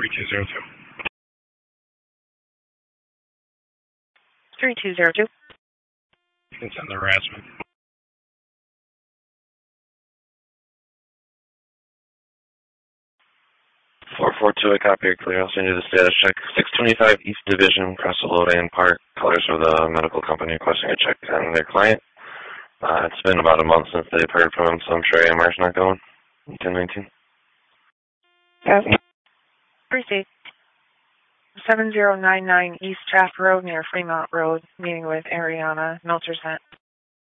3202. 3202. You can send the harassment. 442, I copy your clear. I'll send you the status check. 625 East Division, Crestalodan Park. Colors for the medical company requesting a check on their client. It's been about a month since they've heard from him, so I'm sure AMR's not going. 1019. Yes. Proceed. 7099 East Shaft Road near Fremont Road, meeting with Ariana Miltersnet.